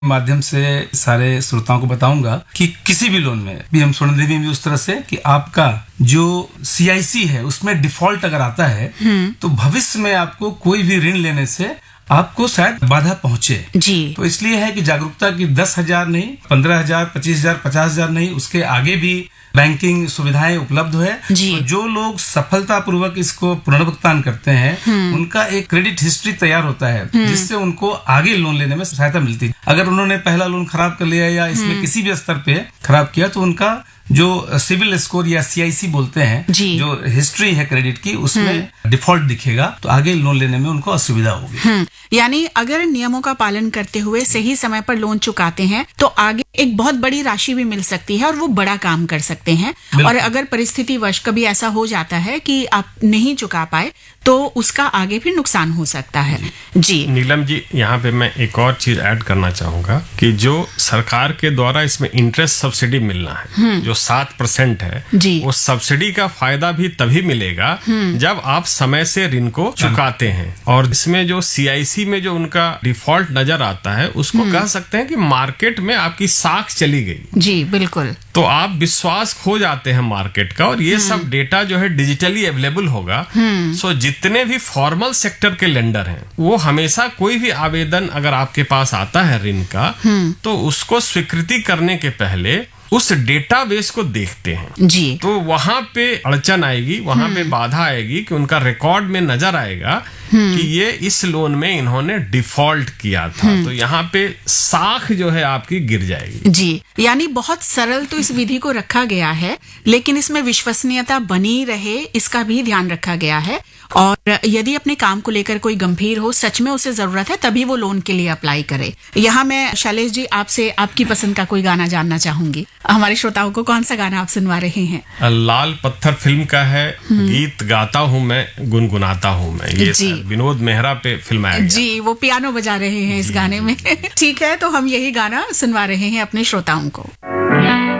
माध्यम से सारे श्रोताओं को बताऊंगा कि किसी भी लोन में पीएम स्वनिधि में भी उस तरह से कि आपका जो CIC है उसमें डिफॉल्ट अगर आता है तो भविष्य में आपको कोई भी ऋण लेने से आपको शायद बाधा पहुंचे जी। तो इसलिए है कि जागरूकता की 10,000 नहीं, 15,000, 25,000, 50,000 नहीं, उसके आगे भी बैंकिंग सुविधाएं उपलब्ध है। जी। तो जो लोग सफलतापूर्वक इसको पुनर्भुगतान करते हैं उनका एक क्रेडिट हिस्ट्री तैयार होता है जिससे उनको आगे लोन लेने में सहायता मिलती है। अगर उन्होंने पहला लोन खराब कर लिया या इसमें किसी भी स्तर पे खराब किया तो उनका जो सिविल स्कोर या CIC बोलते हैं, जो हिस्ट्री है क्रेडिट की, उसमें डिफॉल्ट दिखेगा तो आगे लोन लेने में उनको असुविधा होगी। यानी अगर नियमों का पालन करते हुए सही समय पर लोन चुकाते हैं तो आगे एक बहुत बड़ी राशि भी मिल सकती है और वो बड़ा काम कर सकते हैं। और अगर परिस्थिति वश कभी ऐसा हो जाता है कि आप नहीं चुका पाए तो उसका आगे भी नुकसान हो सकता है। जी नीलम जी, यहाँ पे मैं एक और चीज ऐड करना चाहूंगा कि जो सरकार के द्वारा इसमें इंटरेस्ट सब्सिडी मिलना है जो 7% है जी। वो सब्सिडी का फायदा भी तभी मिलेगा जब आप समय से ऋण को चुकाते हैं। और इसमें जो CIC में जो उनका डिफॉल्ट नजर आता है उसको कह सकते हैं कि मार्केट में आपकी साख चली गई। जी बिल्कुल। तो आप विश्वास खो जाते हैं मार्केट का और ये सब डेटा जो है डिजिटली अवेलेबल होगा। सो जितने भी फॉर्मल सेक्टर के लेंडर हैं वो हमेशा कोई भी आवेदन अगर आपके पास आता है ऋण का तो उसको स्वीकृति करने के पहले उस डेटाबेस को देखते हैं। जी। तो वहां पे अड़चन आएगी, वहां पे बाधा आएगी कि उनका रिकॉर्ड में नजर आएगा कि ये इस लोन में इन्होंने डिफॉल्ट किया था, तो यहाँ पे साख जो है आपकी गिर जाएगी। जी, यानी बहुत सरल तो इस विधि को रखा गया है लेकिन इसमें विश्वसनीयता बनी रहे इसका भी ध्यान रखा गया है। और यदि अपने काम को लेकर कोई गंभीर हो, सच में उसे जरूरत है, तभी वो लोन के लिए अप्लाई करे। यहाँ मैं शैलेश जी आपसे आपकी पसंद का कोई गाना जानना चाहूंगी। हमारे श्रोताओं को कौन सा गाना आप सुनवा रहे हैं? लाल पत्थर फिल्म का है, गीत गाता हूँ मैं, गुनगुनाता हूँ मैं। ये विनोद मेहरा पे फिल्माया गया। जी, वो पियानो बजा रहे हैं इस गाने में। ठीक है, तो हम यही गाना सुनवा रहे हैं अपने श्रोताओं को।